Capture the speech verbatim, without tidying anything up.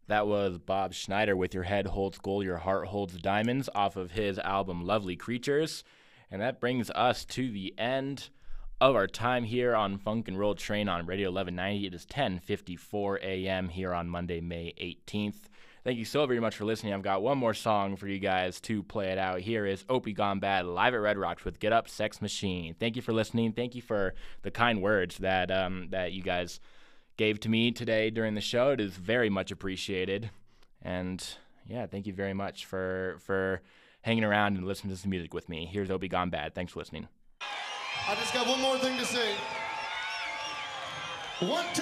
That was Bob Schneider with Your Head Holds Gold, Your Heart Holds Diamonds off of his album Lovely Creatures. And that brings us to the end of our time here on Funk and Roll Train on Radio eleven ninety. It is ten fifty-four a.m. here on Monday, May eighteenth. Thank you so very much for listening. I've got one more song for you guys to play it out. Here is Opie Gone Bad live at Red Rocks with Get Up Sex Machine. Thank you for listening. Thank you for the kind words that um, that you guys gave to me today during the show. It is very much appreciated. And yeah, thank you very much for for hanging around and listening to some music with me. Here's Opie Gone Bad. Thanks for listening. I just got one more thing to say. One, two.